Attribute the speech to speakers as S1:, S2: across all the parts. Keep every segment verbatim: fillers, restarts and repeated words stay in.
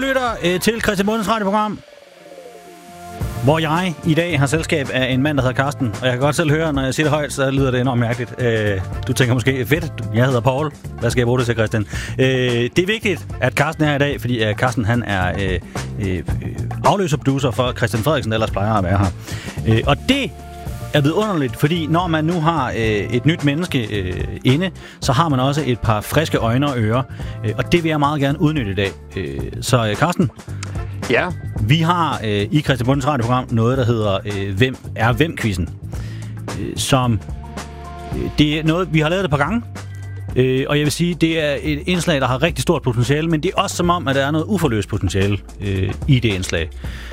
S1: lytter øh, til Christian Bundens radioprogram, hvor jeg i dag har selskab af en mand, der hedder Carsten. Og jeg kan godt selv høre, når jeg siger det højt, så lyder det enormt mærkeligt. Øh, du tænker måske, fedt, jeg hedder Paul. Hvad skal jeg bruge det til, Christian? Øh, det er vigtigt, at Carsten er her i dag, fordi øh, Carsten han er øh, øh, afløserproducer for Christian Frederiksen, der ellers plejer at være her. Øh, og det er vidunderligt, fordi når man nu har øh, et nyt menneske øh, inde, så har man også et par friske øjne og ører. Øh, og det vil jeg meget gerne udnytte i dag. Øh, så øh, Carsten?
S2: Ja.
S1: Vi har øh, i Christian Bundens radioprogram noget, der hedder øh, Hvem er hvem-quizzen. Øh, som øh, det er noget, vi har lavet et par gange. Øh, og jeg vil sige, det er et indslag, der har rigtig stort potentiale, men det er også som om, at der er noget uforløst potentiale øh, i det indslag.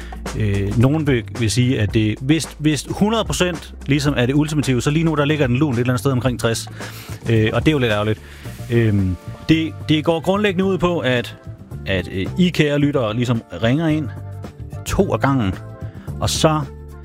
S1: Øh, nogen vil, vil sige, at det, hvis, hvis hundrede procent ligesom er det ultimative, så lige nu der ligger den lun et eller andet sted omkring tres. Øh, og det er jo lidt ærgerligt. Øh, det, det går grundlæggende ud på, at at øh, I kære lyttere ligesom ringer ind to af gangen, og så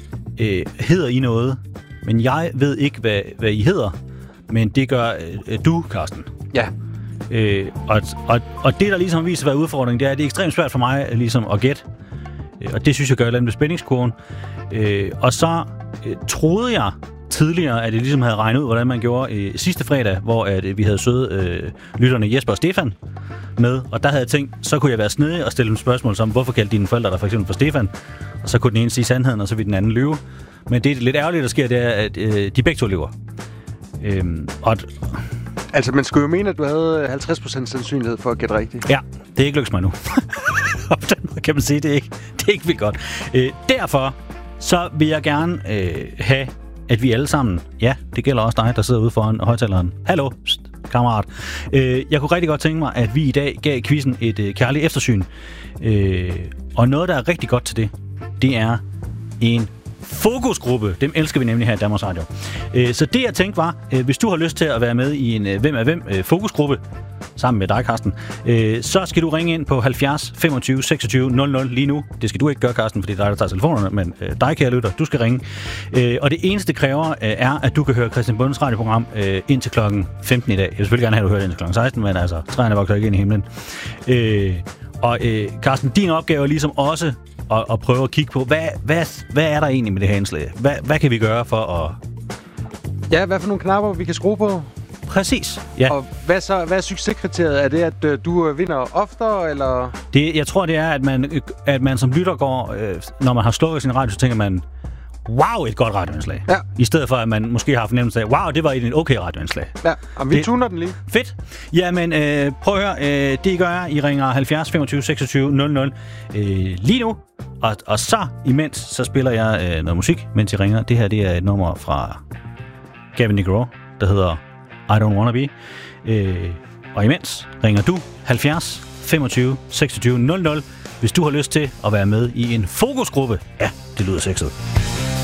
S1: øh, hedder I noget, men jeg ved ikke, hvad, hvad I hedder, men det gør øh, du, Carsten.
S2: Ja.
S1: Øh, og, og, og det, der ligesom viser at være udfordringen, det er, at det er ekstremt svært for mig ligesom at gætte, øh, og det synes jeg gør et eller andet med spændingskurven. Øh, og så øh, troede jeg tidligere, at jeg ligesom havde regnet ud, hvordan man gjorde øh, sidste fredag, hvor at, øh, vi havde søde øh, lytterne Jesper og Stefan med, og der havde jeg tænkt, så kunne jeg være snedig og stille dem spørgsmål som, hvorfor kaldte dine forældre dig for eksempel for Stefan? Og så kunne den ene sige sandheden, og så ville den anden lyve. Men det er lidt ærgerligt, der sker, det er, at øh, de begge to lyver. Øhm, og
S2: altså, man skulle jo mene, at du havde halvtreds procent sandsynlighed for at gætte rigtigt.
S1: Ja, det er ikke lykkes mig nu. Og den måde kan man sige, det er ikke, det er ikke vildt godt. Øh, derfor så vil jeg gerne øh, have, at vi alle sammen, ja, det gælder også dig, der sidder ude foran højtaleren. Hallo, pst, kammerat. Øh, jeg kunne rigtig godt tænke mig, at vi i dag gav quizzen et øh, kærligt eftersyn. Øh, og noget, der er rigtig godt til det, det er en fokusgruppe. Dem elsker vi nemlig her i Danmarks Radio. Øh, så det, jeg tænkte var, øh, hvis du har lyst til at være med i en øh, Hvem er hvem øh, fokusgruppe, sammen med dig, Carsten, øh, så skal du ringe ind på halvfjerds femogtyve seksogtyve nul nul lige nu. Det skal du ikke gøre, Carsten, fordi det er dig, der tager telefonerne, men øh, dig, kære lytter, du skal ringe. Øh, og det eneste, det kræver, øh, er, at du kan høre Christian Bundens radioprogram øh, indtil klokken femten i dag. Jeg vil selvfølgelig gerne have, at du hører det indtil klokken seksten, men altså, træerne vokser ikke ind i himlen. Øh, og øh, Carsten, din opgave er ligesom også at, at prøve at kigge på, hvad, hvad, hvad er der egentlig med det her indslag? Hvad, hvad kan vi gøre for at...
S2: Ja, hvad for nogle knapper, vi kan skrue på?
S1: Præcis, ja.
S2: Og hvad, så, hvad er succeskriteriet? Er det, at øh, du øh, vinder oftere, eller...?
S1: Det, jeg tror, det er, at man, at man som lytter går... Øh, når man har slukket sin radio, så tænker man, wow, et godt radioindslag.
S2: Ja. I
S1: stedet for, at man måske har fornemmelse af, wow, det var et okay radioindslag.
S2: Ja, og vi
S1: det,
S2: tuner den lige.
S1: Fedt. Jamen, øh, prøv at høre. Øh, det I gør er, I ringer halvfjerds femogtyve seksogtyve nul nul øh, lige nu. Og, og så, imens, så spiller jeg øh, noget musik, mens I ringer. Det her, det er et nummer fra Gavin DeGraw, der hedder I Don't Wanna Be. Øh, og imens ringer du halvfjerds femogtyve seksogtyve nul nul, hvis du har lyst til at være med i en fokusgruppe. Ja, det lyder sexet.